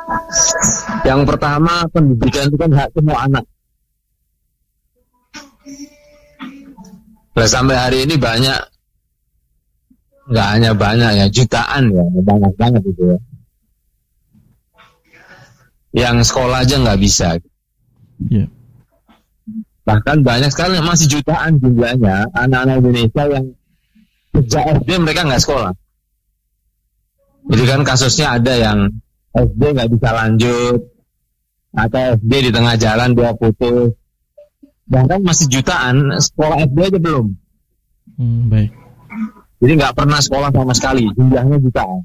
Yang pertama, pendidikan itu kan hak semua anak. Nah, sampai hari ini banyak, nggak hanya banyak ya, jutaan ya, banyak banget itu ya, yang sekolah aja nggak bisa. Yeah. Bahkan banyak sekali, masih jutaan jumlahnya anak-anak Indonesia yang sejak SD mereka nggak sekolah. Jadi kan kasusnya ada yang SD nggak bisa lanjut, atau SD di tengah jalan dia putus. Bahkan masih jutaan sekolah SD aja belum. Baik. Jadi nggak pernah sekolah sama sekali, jumlahnya jutaan.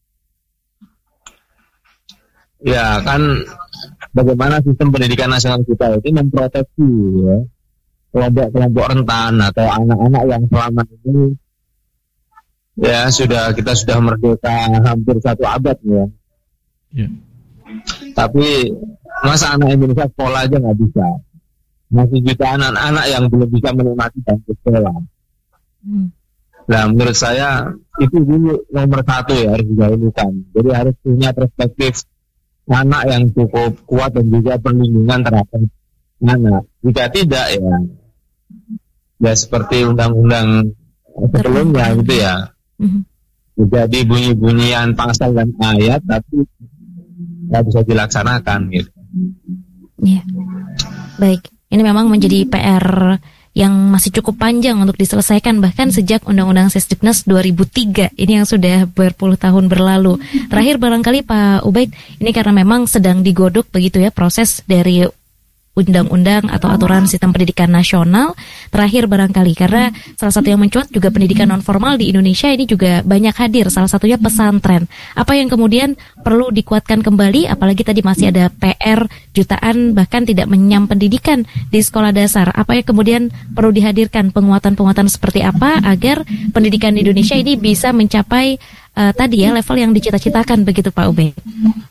Ya kan, bagaimana sistem pendidikan nasional kita itu memproteksi ya, kelompok-kelompok rentan atau anak-anak yang selama ini ya kita sudah merdeka hampir 1 abad ya. Yeah. Tapi masa anak Indonesia sekolah aja nggak bisa. Masih jutaan anak-anak yang belum bisa menikmati bangku sekolah. Nah, menurut saya itu dulu nomor 1 ya, harus didahulukan. Jadi harus punya perspektif anak yang cukup kuat dan juga perlindungan terhadap anak. Jika tidak ya seperti undang-undang sebelumnya gitu ya. Jadi bunyi-bunyian pasal dan ayat tapi nggak bisa dilaksanakan gitu. Iya. Baik. Ini memang menjadi PR yang masih cukup panjang untuk diselesaikan, bahkan sejak Undang-Undang Sisdiknas 2003 ini yang sudah berpuluh tahun berlalu. Terakhir barangkali Pak Ubaid, ini karena memang sedang digodok begitu ya proses dari undang-undang atau aturan sistem pendidikan nasional. Terakhir barangkali, karena salah satu yang mencuat juga pendidikan non formal di Indonesia ini juga banyak hadir, salah satunya pesantren. Apa yang kemudian perlu dikuatkan kembali, apalagi tadi masih ada PR jutaan bahkan tidak menyam pendidikan di sekolah dasar. Apa yang kemudian perlu dihadirkan, penguatan-penguatan seperti apa agar pendidikan di Indonesia ini bisa mencapai tadi ya level yang dicita-citakan begitu Pak Ubaid?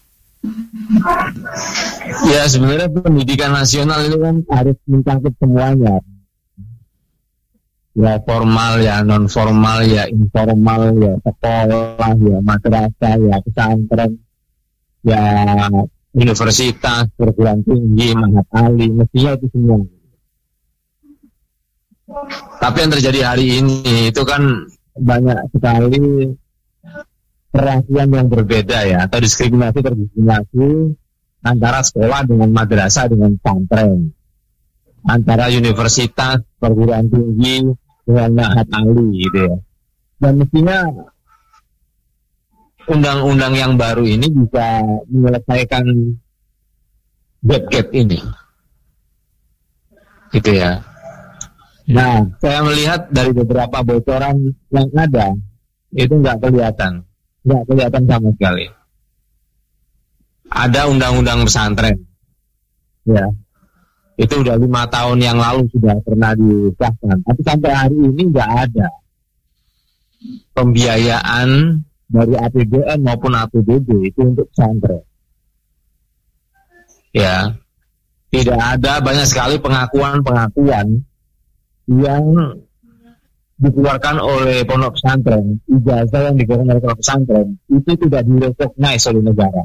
Ya sebenarnya pendidikan nasional itu kan harus mencakup semuanya. Ya formal, ya non formal, ya informal, ya sekolah, ya madrasah, ya pesantren, ya universitas, perguruan tinggi, mahat ali, mestinya itu semua. Tapi yang terjadi hari ini itu kan banyak sekali perlakuan yang berbeda ya, atau diskriminasi antara sekolah dengan madrasah dengan pesantren, antara universitas, perguruan tinggi dengan mahat ali gitu ya. Dan mestinya undang-undang yang baru ini bisa menyelesaikan gap ini gitu ya. Nah, saya melihat dari beberapa bocoran yang ada itu nggak kelihatan sama sekali. Ada undang-undang pesantren, ya, itu udah 5 tahun yang lalu sudah pernah disahkan, tapi sampai hari ini nggak ada pembiayaan dari APBN maupun APBD itu untuk pesantren. Ya, tidak ada, banyak sekali pengakuan yang dikeluarkan oleh pondok pesantren, ijazah yang dikeluarkan oleh pondok pesantren itu tidak direcognize oleh negara.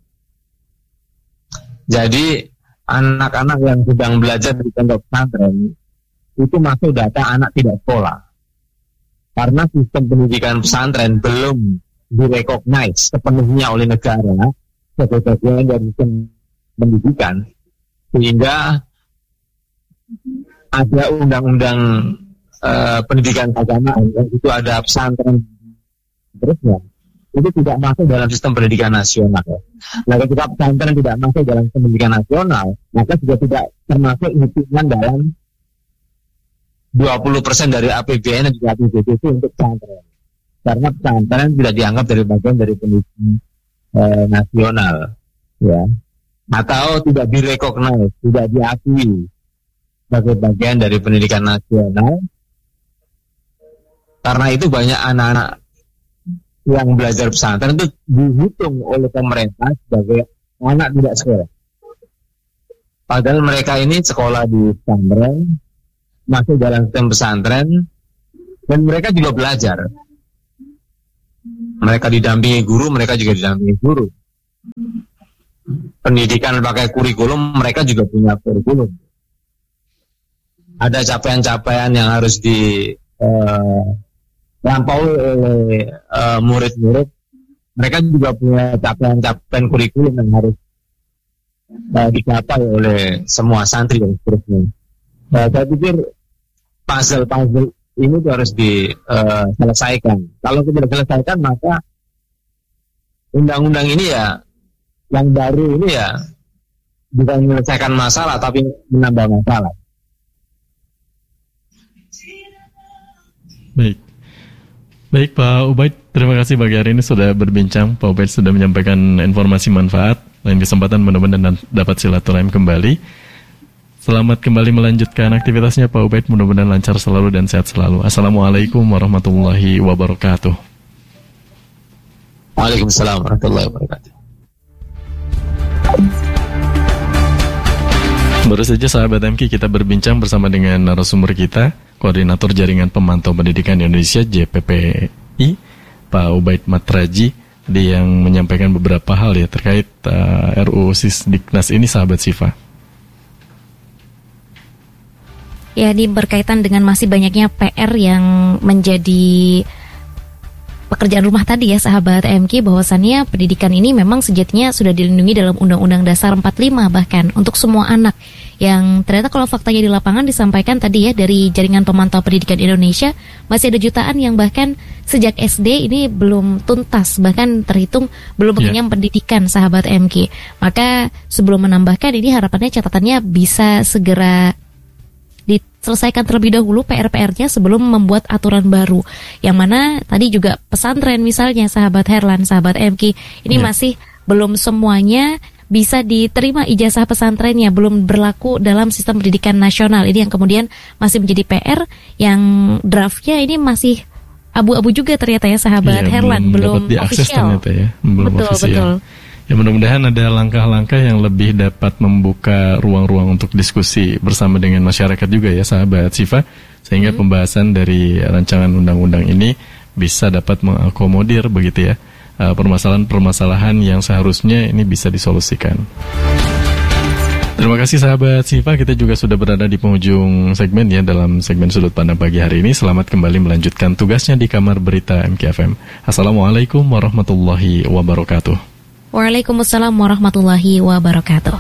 Jadi anak-anak yang sedang belajar di pondok pesantren itu masuk data anak tidak sekolah, karena sistem pendidikan pesantren belum direcognize sepenuhnya oleh negara sebagai bagian dari sistem pendidikan, sehingga ada undang-undang pendidikan keagamaan yang itu ada pesantren terusnya, itu tidak masuk dalam sistem pendidikan nasional. Nah, ketika pesantren tidak masuk dalam pendidikan nasional, maka juga tidak termasuk hitungan dalam 20% dari APBN dan juga APBD itu untuk pesantren, karena pesantren tidak dianggap dari bagian dari pendidikan nasional, ya, atau tidak direcognize, tidak diakui sebagai bagian dari pendidikan nasional. Karena itu banyak anak-anak yang belajar pesantren itu dihitung oleh pemerintah sebagai anak tidak sekolah. Padahal mereka ini sekolah di pesantren, masuk dalam sistem pesantren, dan mereka juga belajar. Mereka didampingi guru, mereka juga didampingi guru. pendidikan pakai kurikulum, mereka juga punya kurikulum. Ada capaian-capaian yang harus dilampaui oleh murid-murid. Mereka juga punya capaian-capaian kurikulum yang harus dicapai oleh semua santri dan seterusnya. Saya pikir puzzle ini tuh harus diselesaikan. Kalau tidak diselesaikan, maka undang-undang ini ya, yang baru ini ya, bukan menyelesaikan masalah, tapi menambah masalah. Baik Pak Ubaid, terima kasih pagi hari ini sudah berbincang. Pak Ubaid sudah menyampaikan informasi manfaat. Lain kesempatan mudah-mudahan dapat silaturahim kembali. Selamat kembali melanjutkan aktivitasnya Pak Ubaid, mudah-mudahan lancar selalu dan sehat selalu. Assalamualaikum warahmatullahi wabarakatuh. Waalaikumsalam warahmatullahi wabarakatuh. Baru saja sahabat MK, kita berbincang bersama dengan narasumber kita, Koordinator Jaringan Pemantau Pendidikan Indonesia JPPI, Pak Ubaid Matraji, dia yang menyampaikan beberapa hal ya terkait RUU Sisdiknas ini, sahabat Sifa. Ya, ini berkaitan dengan masih banyaknya PR yang menjadi pekerjaan rumah tadi ya sahabat MK, bahwasannya pendidikan ini memang sejatinya sudah dilindungi dalam Undang-Undang Dasar 45 bahkan untuk semua anak, yang ternyata kalau faktanya di lapangan disampaikan tadi ya dari Jaringan Pemantau Pendidikan Indonesia, masih ada jutaan yang bahkan sejak SD ini belum tuntas, bahkan terhitung belum mengenyam pendidikan sahabat MK. Maka sebelum menambahkan ini, harapannya catatannya bisa segera diselesaikan terlebih dahulu PR-PR-nya sebelum membuat aturan baru. Yang mana tadi juga pesantren misalnya sahabat Herlan, sahabat MK, ini masih belum semuanya bisa diterima ijazah pesantrennya, belum berlaku dalam sistem pendidikan nasional. Ini yang kemudian masih menjadi PR, yang draftnya ini masih abu-abu juga ternyata ya sahabat Herlan, belum official. Ya, belum betul, official. Betul. Ya, mudah-mudahan ada langkah-langkah yang lebih dapat membuka ruang-ruang untuk diskusi bersama dengan masyarakat juga ya sahabat Sifa, sehingga pembahasan dari rancangan undang-undang ini bisa dapat mengakomodir begitu ya permasalahan-permasalahan yang seharusnya ini bisa disolusikan. Terima kasih sahabat Sifa, kita juga sudah berada di penghujung segmen ya dalam segmen Sudut Pandang pagi hari ini. Selamat kembali melanjutkan tugasnya di Kamar Berita MKFM. Assalamualaikum warahmatullahi wabarakatuh. Waalaikumsalam warahmatullahi wabarakatuh.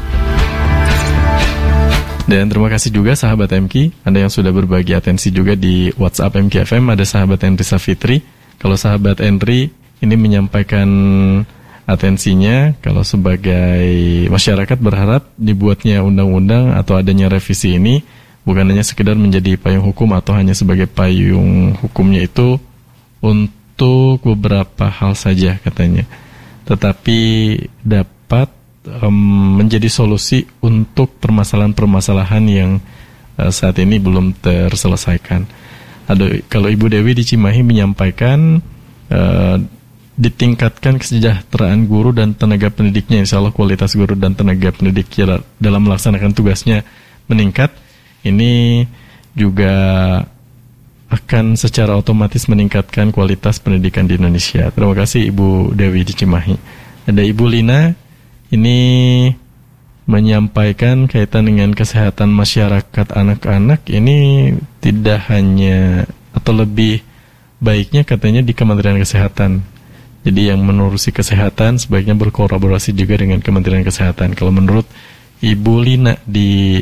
Dan terima kasih juga sahabat MK, Anda yang sudah berbagi atensi juga di WhatsApp MKFM. Ada sahabat Henry Safitri. Kalau sahabat Henry ini menyampaikan atensinya, kalau sebagai masyarakat berharap dibuatnya undang-undang atau adanya revisi ini bukan hanya sekedar menjadi payung hukum atau hanya sebagai payung hukumnya itu untuk beberapa hal saja katanya, tetapi dapat menjadi solusi untuk permasalahan-permasalahan yang saat ini belum terselesaikan. Kalau Ibu Dewi di Cimahi menyampaikan ditingkatkan kesejahteraan guru dan tenaga pendidiknya, insya Allah kualitas guru dan tenaga pendidik dalam melaksanakan tugasnya meningkat. Ini juga akan secara otomatis meningkatkan kualitas pendidikan di Indonesia. Terima kasih Ibu Dewi di Cimahi. Ada Ibu Lina, ini menyampaikan kaitan dengan kesehatan masyarakat anak-anak. Ini tidak hanya atau lebih baiknya katanya di Kementerian Kesehatan. Jadi yang menurusi kesehatan sebaiknya berkolaborasi juga dengan Kementerian Kesehatan. Kalau menurut Ibu Lina di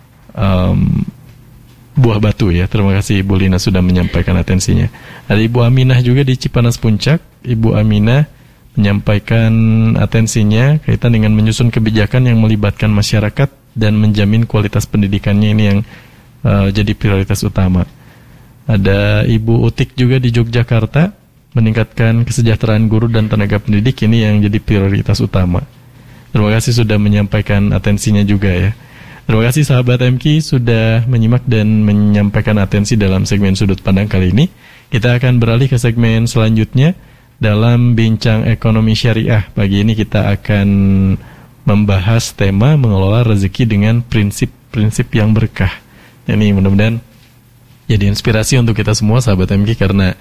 Buah Batu ya. Terima kasih Ibu Lina sudah menyampaikan atensinya. Ada Ibu Aminah juga di Cipanas Puncak. Ibu Aminah menyampaikan atensinya kaitan dengan menyusun kebijakan yang melibatkan masyarakat dan menjamin kualitas pendidikannya, ini yang jadi prioritas utama. Ada Ibu Utik juga di Yogyakarta, meningkatkan kesejahteraan guru dan tenaga pendidik, ini yang jadi prioritas utama. Terima kasih sudah menyampaikan atensinya juga ya. Terima kasih sahabat MK sudah menyimak dan menyampaikan atensi dalam segmen Sudut Pandang kali ini. Kita akan beralih ke segmen selanjutnya dalam Bincang Ekonomi Syariah. Pagi ini kita akan membahas tema mengelola rezeki dengan prinsip-prinsip yang berkah. Ini mudah-mudahan jadi inspirasi untuk kita semua sahabat MK, karena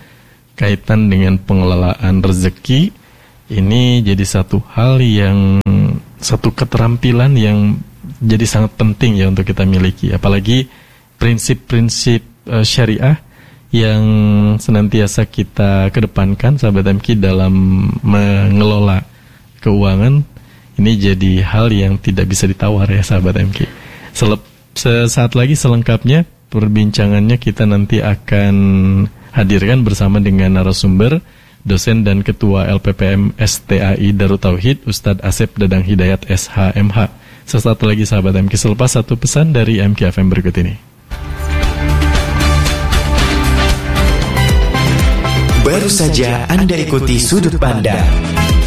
kaitan dengan pengelolaan rezeki ini jadi satu hal yang satu keterampilan yang jadi sangat penting ya untuk kita miliki, apalagi prinsip-prinsip syariah yang senantiasa kita kedepankan sahabat MK dalam mengelola keuangan. Ini jadi hal yang tidak bisa ditawar ya sahabat MK. Sesaat lagi selengkapnya perbincangannya kita nanti akan hadirkan bersama dengan narasumber, dosen dan ketua LPPM STAI Darut Tauhid Ustadz Asep Dadang Hidayat SHMH. Sesaat lagi sahabat MK, selepas satu pesan dari MK FM berikut ini. Baru saja Anda ikuti Sudut Pandang